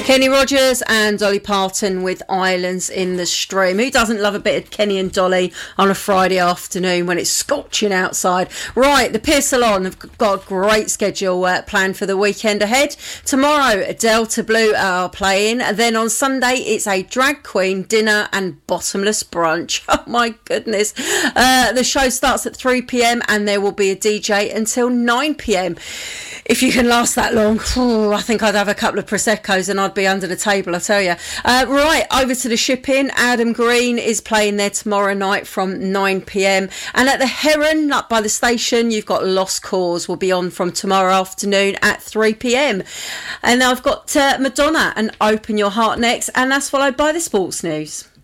Kenny Rogers and Dolly Parton with Islands in the Stream. Who doesn't love a bit of Kenny and Dolly on a Friday afternoon when it's scorching outside? Right, the Pier Salon have got a great schedule planned for the weekend ahead. Tomorrow, Delta Blue are playing. Then on Sunday, it's a drag queen dinner and bottomless brunch. Oh my goodness. The show starts at 3 p.m. and there will be a DJ until 9 p.m. If you can last that long, I think I'd have a couple of Prosecco's and I'd be under the table, I tell you. Right, over to the Shipping. Adam Green is playing there tomorrow night from 9 p.m. And at the Heron, up by the station, you've got Lost Cause will be on from tomorrow afternoon at 3 p.m. And I've got Madonna and Open Your Heart next, and that's followed by the sports news.